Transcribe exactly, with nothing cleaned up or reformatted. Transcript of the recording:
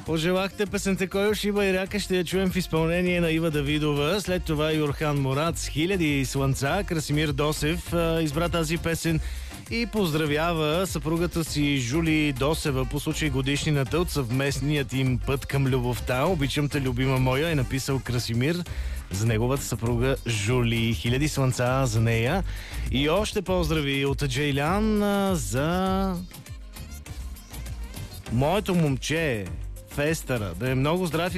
Пожелахте песента "Кой ушиба и ряка", ще я чуем в изпълнение на Ива Давидова. След това Юрхан Мурат с "Хиляди слънца". Красимир Досев а, избра тази песен и поздравява съпругата си Жули Досева по случай годишнината от съвместният им път към любовта. "Обичам те, любима моя", е написал Красимир за неговата съпруга Жули. "Хиляди слънца" за нея. И още поздрави от Джейлян а, за моето момче Фестъра. Да е много здрав и